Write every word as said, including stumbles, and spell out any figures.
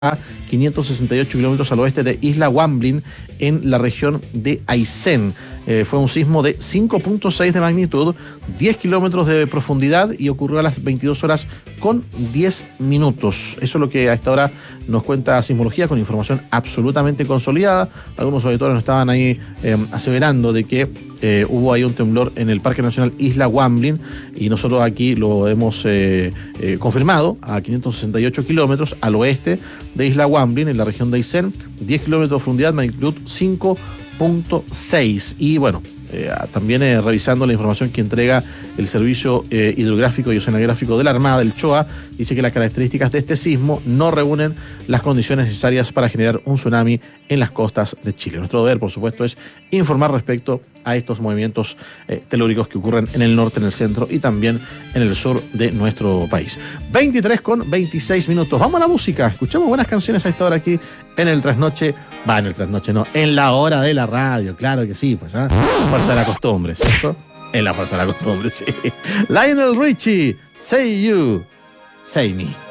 a quinientos sesenta y ocho kilómetros al oeste de Isla Wamblin, en la región de Aysén. Eh, fue un sismo de cinco punto seis de magnitud, diez kilómetros de profundidad, y ocurrió a las veintidós horas con diez minutos. Eso es lo que a esta hora nos cuenta Sismología, con información absolutamente consolidada. Algunos auditores nos estaban ahí eh, aseverando de que eh, hubo ahí un temblor en el Parque Nacional Isla Wamblin, y nosotros aquí lo hemos eh, eh, confirmado a quinientos sesenta y ocho kilómetros al oeste de Isla Wamblin, en la región de Aysén, diez kilómetros de profundidad, magnitud cinco punto seis. Y bueno, eh, también eh, revisando la información que entrega el Servicio eh, Hidrográfico y Oceanográfico de la Armada, el CHOA, dice que las características de este sismo no reúnen las condiciones necesarias para generar un tsunami en las costas de Chile. Nuestro deber, por supuesto, es informar respecto a estos movimientos eh, telúricos que ocurren en el norte, en el centro y también en el sur de nuestro país. veintitrés con veintiséis minutos. Vamos a la música. Escuchamos buenas canciones a esta hora aquí en el Trasnoche. Va, en el Trasnoche no, en la hora de la radio. Claro que sí, pues, ¿ah? Fuerza de la costumbre, ¿cierto? En la fuerza de la costumbre, sí. Lionel Richie, Say You, Say Me.